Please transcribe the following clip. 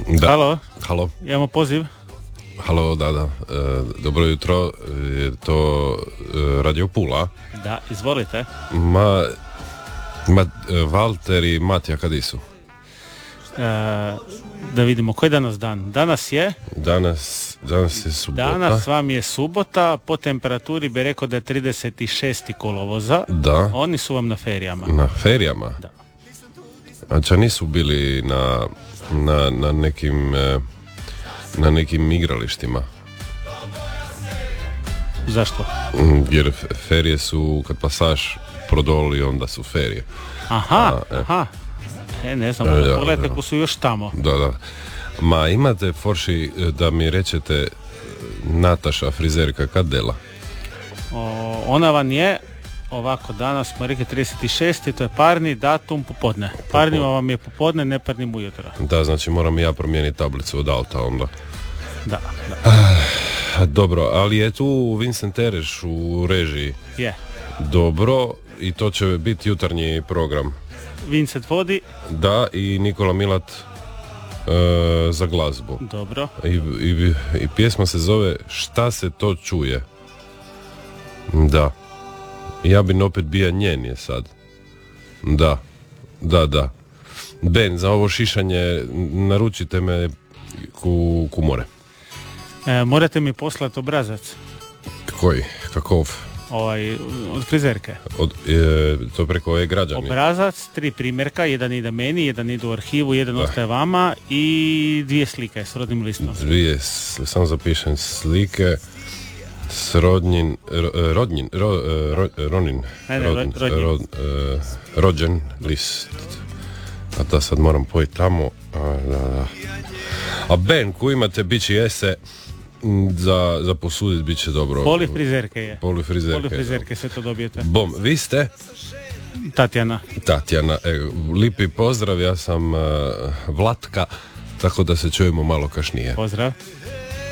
Da. Halo? Halo? Imamo poziv? Halo, da. Dobro jutro, je to Radio Pula? Da, izvolite. Valter i Matija kadi su? Da vidimo, koji je danas dan? Danas je? Danas je subota. Danas vam je subota, po temperaturi bi rekao da je 36. kolovoza. Da. Oni su vam na ferijama. Na ferijama? Da. Znači nisu bili na nekim igralištima? Zašto? Jer ferije su, kad pasaš prodoli, onda su ferije. Aha. Ne znam, pogledajte ko su još tamo. Da. Ma imate forši da mi rečete Nataša frizerka kad dela? Ona vam je ovako, danas smo rekli 36. to je parni datum popodne. Parnima vam je popodne, neparnim ujutro. Da, znači moram i ja promijeniti tablicu od auta onda. Da. Dobro, ali je tu Vincent Tereš u režiji. Je. Dobro, i to će biti jutarnji program. Vincent vodi. Da, i Nikola Milat za glazbu. Dobro. I pjesma se zove Šta se to čuje. Da. Ja bi opet bija njen je sad. Da. Ben, za ovo šišanje naručite me kumore. Morate mi poslati obrazac. Koji? Kakov? Od frizerke. To preko e-građani. Obrazac, 3 primjerka, jedan ide meni, jedan ide u arhivu, jedan ostaje vama i 2 slike s rodnim listom. Samo zapišem slike s rođen list. A da sad moram pojeti tamo. A Ben, ko imate bići jese za posudit bit će dobro. Polifrizerke je. Polifrizerke, sve to dobijete. Bom, vi ste? Tatjana, lipi pozdrav, ja sam Vlatka, tako da se čujemo malo kašnije. pozdrav.